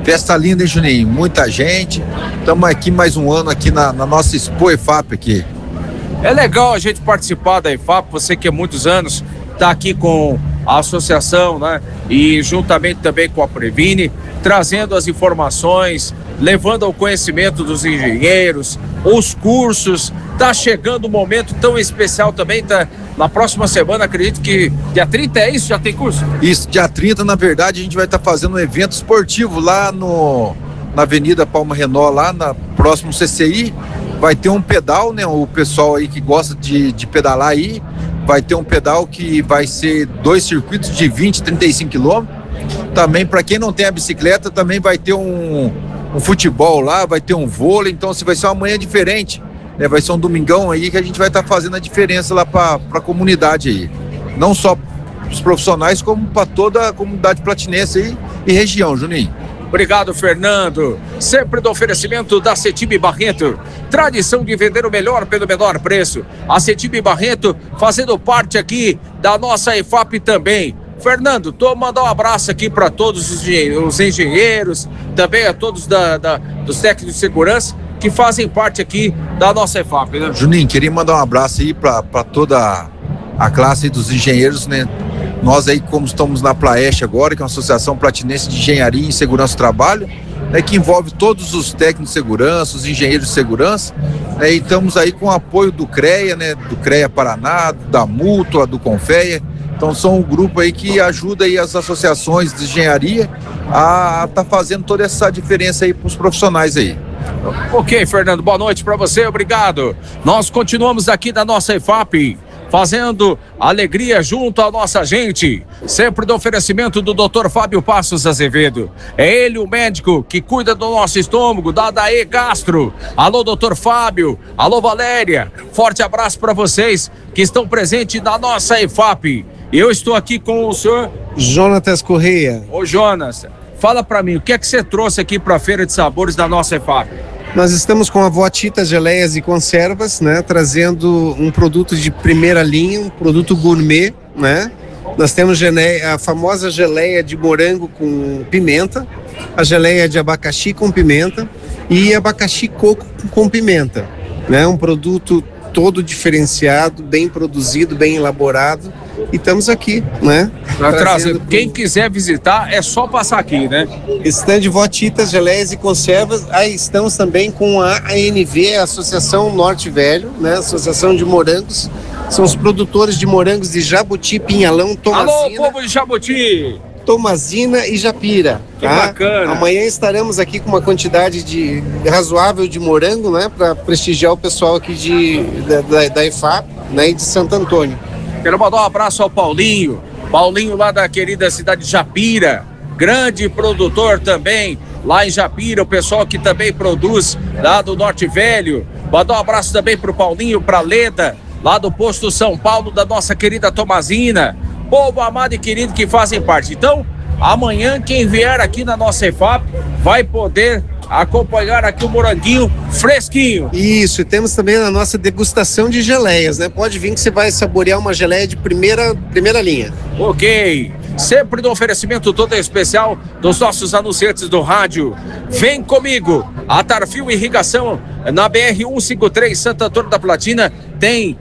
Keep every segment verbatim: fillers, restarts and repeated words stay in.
Festa linda, hein, Juninho? Muita gente. Estamos aqui mais um ano aqui na, na nossa Expo E F A P aqui. É legal a gente participar da E F A P, você que há muitos anos está aqui com a associação, né? E juntamente também com a Previne, trazendo as informações, levando ao conhecimento dos engenheiros, os cursos. Tá chegando um momento tão especial também, tá? Na próxima semana, acredito que dia trinta é isso? Já tem curso? Isso, dia trinta, na verdade, a gente vai estar tá fazendo um evento esportivo lá no, na Avenida Palma Renault, lá na próximo C C I. Vai ter um pedal, né? O pessoal aí que gosta de, de pedalar aí, vai ter um pedal que vai ser dois circuitos de vinte, trinta e cinco quilômetros. Também, para quem não tem a bicicleta, também vai ter um, um futebol lá, vai ter um vôlei. Então, assim, vai ser uma manhã diferente, né? Vai ser um domingão aí que a gente vai estar tá fazendo a diferença lá para a comunidade aí. Não só os profissionais, como para toda a comunidade platinense aí e região, Juninho. Obrigado, Fernando. Sempre do oferecimento da Cetib Barreto. Tradição de vender o melhor pelo menor preço. A Cetib Barreto fazendo parte aqui da nossa E F A P também. Fernando, tô mandando um abraço aqui para todos os engenheiros, também a todos da, da, dos técnicos de segurança que fazem parte aqui da nossa E F A P, né? Juninho, queria mandar um abraço aí para toda a classe dos engenheiros, né? Nós aí, como estamos na Plaeste agora, que é uma associação platinense de engenharia e segurança do trabalho, né, que envolve todos os técnicos de segurança, os engenheiros de segurança, né, e estamos aí com o apoio do CREA, né, do CREA Paraná, da Mútua, do Confeia. Então são um grupo aí que ajuda aí as associações de engenharia a estar tá fazendo toda essa diferença aí para os profissionais aí. Ok, Fernando, boa noite para você, obrigado. Nós continuamos aqui na nossa E F A P, fazendo alegria junto à nossa gente, sempre do oferecimento do doutor Fábio Passos Azevedo. É ele o médico que cuida do nosso estômago, da Dae Gastro. Alô, doutor Fábio, alô, Valéria, forte abraço para vocês que estão presentes na nossa E F A P. Eu estou aqui com o senhor Jonatas Correia. Ô Jonas, fala para mim, o que é que você trouxe aqui para a Feira de Sabores da nossa E F A P? Nós estamos com a Vó Tita Geleias e Conservas, né, trazendo um produto de primeira linha, um produto gourmet, né? Nós temos geleia, a famosa geleia de morango com pimenta, a geleia de abacaxi com pimenta e abacaxi coco com pimenta, né? Um produto todo diferenciado, bem produzido, bem elaborado. E estamos aqui, né? Trazendo. Quem quiser visitar, é só passar aqui, né? Estande Vó Tita, Geleias e Conservas. Aí estamos também com a A N V, a Associação Norte Velho, né? Associação de Morangos. São os produtores de morangos de Jabuti, Pinhalão, Tomazina. Alô, povo de Jabuti! Tomazina e Japira. Que tá? bacana! Amanhã estaremos aqui com uma quantidade de, razoável de morango, né? Para prestigiar o pessoal aqui de, da, da, da E F A P, né? E de Santo Antônio. Quero mandar um abraço ao Paulinho, Paulinho lá da querida cidade de Japira, grande produtor também, lá em Japira, o pessoal que também produz lá do Norte Velho. Mandar um abraço também pro Paulinho, pra Leda, lá do posto São Paulo, da nossa querida Tomazina, povo amado e querido que fazem parte. Então, amanhã quem vier aqui na nossa E F A P vai poder acompanhar aqui o moranguinho fresquinho. Isso, e temos também a nossa degustação de geleias, né? Pode vir que você vai saborear uma geleia de primeira, primeira linha. Ok, sempre no oferecimento todo especial dos nossos anunciantes do rádio. Vem comigo, a Tarfil Irrigação na B R cento e cinquenta e três, Santo Antônio da Platina, tem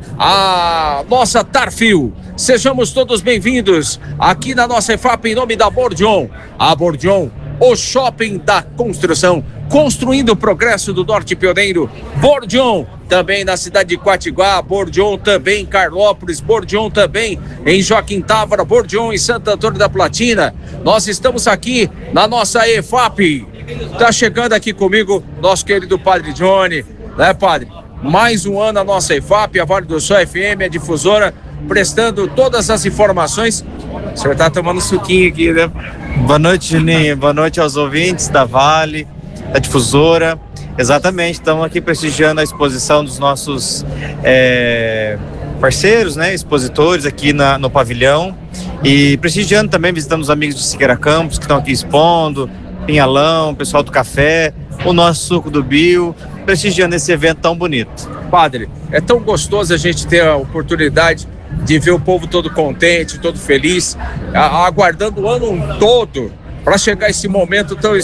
a nossa Tarfil. Sejamos todos bem-vindos aqui na nossa E F A P em nome da Bordion. A Bordion, o shopping da construção, construindo o progresso do Norte Pioneiro. Bordion, também na cidade de Quatiguá, Bordion também em Carlópolis, Bordion também em Joaquim Távora, Bordion em Santo Antônio da Platina. Nós estamos aqui na nossa E F A P. Tá chegando aqui comigo nosso querido Padre Johnny, né, Padre? Mais um ano a nossa E F A P, a Vale do Sol F M, a difusora, prestando todas as informações. O senhor tá tomando suquinho aqui, né? Boa noite, Juninho. Boa noite aos ouvintes da Vale, da difusora. Exatamente, estamos aqui prestigiando a exposição dos nossos é, parceiros, né, expositores aqui na, no pavilhão. E prestigiando também, visitando os amigos de Siqueira Campos, que estão aqui expondo, Pinhalão, o pessoal do café, o nosso suco do Bio, prestigiando esse evento tão bonito. Padre, é tão gostoso a gente ter a oportunidade de ver o povo todo contente, todo feliz, aguardando o ano todo para chegar esse momento tão